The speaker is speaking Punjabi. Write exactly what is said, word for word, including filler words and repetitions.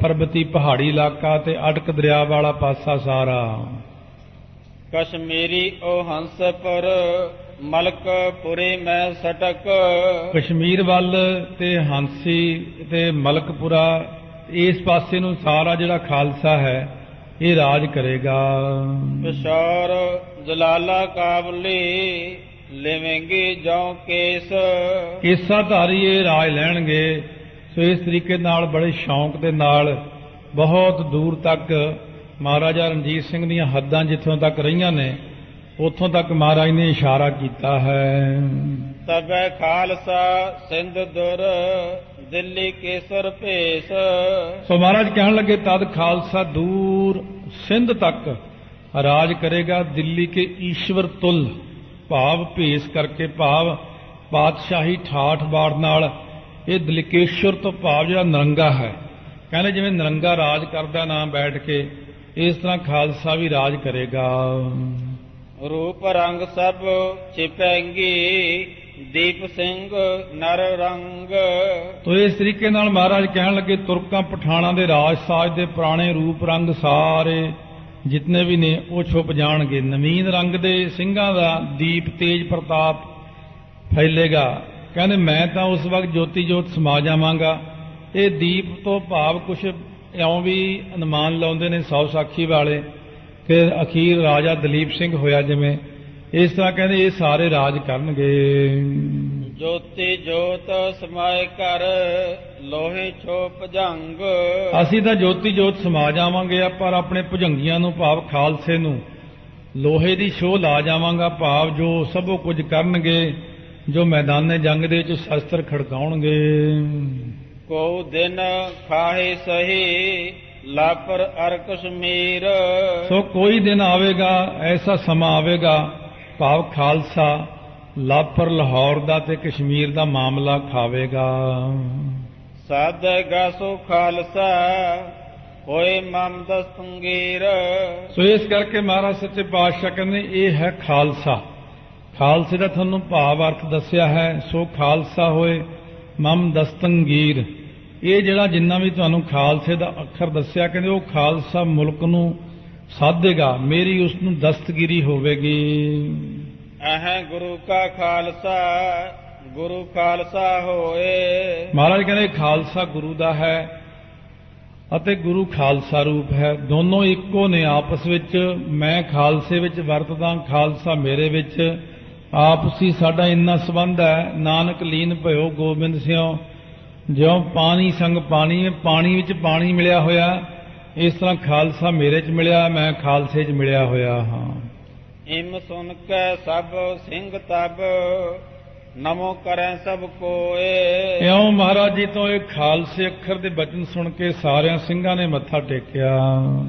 ਪਰਬਤੀ ਪਹਾੜੀ ਇਲਾਕਾ ਤੇ ਅਟਕ ਦਰਿਆ ਵਾਲਾ ਪਾਸਾ ਸਾਰਾ। ਕਸ਼ਮੀਰੀ ਉਹ ਹੰਸਪੁਰ ਮਲਕਪੁਰੇ ਮੈਂ ਸਟਕ। ਕਸ਼ਮੀਰ ਵੱਲ ਤੇ ਹਾਂਸੀ ਤੇ ਮਲਕਪੁਰਾ ਇਸ ਪਾਸੇ ਨੂੰ ਸਾਰਾ ਜਿਹੜਾ ਖਾਲਸਾ ਹੈ ਇਹ ਰਾਜ ਕਰੇਗਾ। ਕਿਸ਼ੋਰ ਜਲਾਲਾ ਕਾਬਲੀ ਲਿਵੇਂਗੀ ਜੌ ਕੇਸ। ਕੇਸਾ ਧਾਰੀ ਇਹ ਰਾਜ ਲੈਣਗੇ। ਸੋ ਇਸ ਤਰੀਕੇ ਨਾਲ ਬੜੇ ਸ਼ੌਂਕ ਦੇ ਨਾਲ ਬਹੁਤ ਦੂਰ ਤੱਕ ਮਹਾਰਾਜਾ ਰਣਜੀਤ ਸਿੰਘ ਦੀਆਂ ਹੱਦਾਂ ਜਿੱਥੋਂ ਤੱਕ ਰਹੀਆਂ ਨੇ ਉੱਥੋਂ ਤੱਕ ਮਹਾਰਾਜ ਨੇ ਇਸ਼ਾਰਾ ਕੀਤਾ ਹੈ। ਤਬੈ ਖਾਲਸਾ ਸਿੰਧ ਦੁਰ ਦਿੱਲੀ ਕੇਸਰ ਭੇਸ। ਸੋ ਮਹਾਰਾਜ ਕਹਿਣ ਲੱਗੇ ਤਦ ਖਾਲਸਾ ਦੂਰ ਸਿੰਧ ਤੱਕ ਰਾਜ ਕਰੇਗਾ ਦਿੱਲੀ ਕੇ ਈਸ਼ਵਰ ਤੁਲ ਭਾਵ ਭੇਸ ਕਰਕੇ ਭਾਵ ਪਾਤਸ਼ਾਹੀ ਠਾਠ ਬਾੜ ਨਾਲ। ਇਹ ਦਲਿਕੇਸ਼ਵਰ ਤੋਂ ਭਾਵ ਜਿਹੜਾ ਨਰੰਗਾ ਹੈ। ਕਹਿੰਦੇ ਜਿਵੇਂ ਨਰੰਗਾ ਰਾਜ ਕਰਦਾ ਨਾ ਬੈਠ ਕੇ ਇਸ ਤਰ੍ਹਾਂ ਖਾਲਸਾ ਵੀ ਰਾਜ ਕਰੇਗਾ। ਰੂਪ ਰੰਗ ਸਭ ਛਿਪੈਂਗੀ ਦੀਪ ਸਿੰਘ ਨਰ ਰੰਗ। ਤੋ ਇਸ ਤਰੀਕੇ ਨਾਲ ਮਹਾਰਾਜ ਕਹਿਣ ਲੱਗੇ ਤੁਰਕਾਂ ਪਠਾਣਾਂ ਦੇ ਰਾਜ ਸਾਜ ਦੇ ਪੁਰਾਣੇ ਰੂਪ ਰੰਗ ਸਾਰੇ ਜਿਤਨੇ ਵੀ ਨੇ ਉਹ ਛੁਪ ਜਾਣਗੇ। ਨਵੀਨ ਰੰਗ ਦੇ ਸਿੰਘਾਂ ਦਾ ਦੀਪ ਤੇਜ ਪ੍ਰਤਾਪ ਫੈਲੇਗਾ। ਕਹਿੰਦੇ ਮੈਂ ਤਾਂ ਉਸ ਵਕਤ ਜੋਤੀ ਜੋਤ ਸਮਾ ਜਾਵਾਂਗਾ। ਇਹ ਦੀਪ ਤੋਂ ਭਾਵ ਕੁਛ ਇਉਂ ਵੀ ਅਨੁਮਾਨ ਲਾਉਂਦੇ ਨੇ ਸੌ ਸਾਖੀ ਵਾਲੇ ਕਿ ਅਖੀਰ ਰਾਜਾ ਦਲੀਪ ਸਿੰਘ ਹੋਇਆ ਜਿਵੇਂ ਇਸ ਤਰ੍ਹਾਂ ਕਹਿੰਦੇ ਇਹ ਸਾਰੇ ਰਾਜ ਕਰਨਗੇ। ਜੋਤੀ ਜੋਤ ਸਮਾਏ ਘਰ ਲੋਹੇ ਛੋ ਭੁਜੰਗ। ਅਸੀਂ ਤਾਂ ਜੋਤੀ ਜੋਤ ਸਮਾ ਜਾਵਾਂਗੇ ਪਰ ਆਪਣੇ ਭੁਜੰਗੀਆਂ ਨੂੰ ਭਾਵ ਖਾਲਸੇ ਨੂੰ ਲੋਹੇ ਦੀ ਛੋਹ ਲਾ ਜਾਵਾਂਗਾ ਭਾਵ ਜੋ ਸਭੋ ਕੁਝ ਕਰਨਗੇ ਜੋ ਮੈਦਾਨੇ ਜੰਗ ਦੇ ਵਿੱਚ ਸ਼ਸਤਰ ਖੜਕਾਉਣਗੇ। ਕੋ ਦਿਨ ਖਾਹੇ ਸਹੀ ਲਾਪਰ ਅਰ ਕਸ਼ਮੀਰ। ਸੋ ਕੋਈ ਦਿਨ ਆਵੇਗਾ ਐਸਾ ਸਮਾਂ ਆਵੇਗਾ ਭਾਵ ਖਾਲਸਾ ਲਾਪਰ ਲਾਹੌਰ ਦਾ ਤੇ ਕਸ਼ਮੀਰ ਦਾ ਮਾਮਲਾ ਖਾਵੇਗਾ। ਸਾਧੇਗਾ ਸੋ ਖਾਲਸਾ ਹੋਏ ਮਮ ਦਸਤੰਗੀਰ। ਸੋ ਇਸ ਕਰਕੇ ਮਹਾਰਾਜ ਸੱਚੇ ਪਾਤਸ਼ਾਹ ਕਹਿੰਦੇ ਇਹ ਹੈ ਖਾਲਸਾ। ਖਾਲਸੇ ਦਾ ਤੁਹਾਨੂੰ ਭਾਵ ਅਰਥ ਦੱਸਿਆ ਹੈ। ਸੋ ਖਾਲਸਾ ਹੋਏ ਮਮ ਦਸਤੰਗੀਰ। ਇਹ ਜਿਹੜਾ ਜਿੰਨਾ ਵੀ ਤੁਹਾਨੂੰ ਖਾਲਸੇ ਦਾ ਅੱਖਰ ਦੱਸਿਆ ਕਹਿੰਦੇ ਉਹ ਖਾਲਸਾ ਮੁਲਕ ਨੂੰ ਸਾਧੇਗਾ ਮੇਰੀ ਉਸ ਨੂੰ ਦਸਤਗੀਰੀ ਹੋਵੇਗੀ। ਅਹੈ ਗੁਰੂ ਕਾ ਖਾਲਸਾ ਗੁਰੂ ਖਾਲਸਾ ਹੋਏ। ਮਹਾਰਾਜ ਕਹਿੰਦੇ ਖਾਲਸਾ ਗੁਰੂ ਦਾ ਹੈ ਅਤੇ ਗੁਰੂ ਖਾਲਸਾ ਰੂਪ ਹੈ। ਦੋਨੋਂ ਇੱਕੋ ਨੇ ਆਪਸ ਵਿੱਚ। ਮੈਂ ਖਾਲਸੇ ਵਿੱਚ ਵਰਤਦਾ ਖਾਲਸਾ ਮੇਰੇ ਵਿੱਚ। ਆਪਸੀ ਸਾਡਾ ਇੰਨਾ ਸੰਬੰਧ ਹੈ। ਨਾਨਕ ਲੀਨ ਭਇਓ ਗੋਬਿੰਦ ਸਿਉ ਜਿਉਂ ਪਾਣੀ ਸੰਗ ਪਾਣੀ। ਪਾਣੀ ਵਿੱਚ ਪਾਣੀ ਮਿਲਿਆ ਹੋਇਆ ਇਸ ਤਰ੍ਹਾਂ ਖਾਲਸਾ ਮੇਰੇ 'ਚ ਮਿਲਿਆ ਮੈਂ ਖਾਲਸੇ 'ਚ ਮਿਲਿਆ ਹੋਇਆ ਹਾਂ। ਇਮ ਸੁਨ ਕੇ ਸਭ ਸਿੰਘ ਤਬ ਨਮੋ ਕਰੈ ਸਭ ਕੋਏ। ਇਉਂ ਮਹਾਰਾਜ ਜੀ ਤੋਂ ਇਹ ਖਾਲਸੇ ਅੱਖਰ ਦੇ ਬਚਨ ਸੁਣ ਕੇ ਸਾਰਿਆਂ ਸਿੰਘਾਂ ਨੇ ਮੱਥਾ ਟੇਕਿਆ।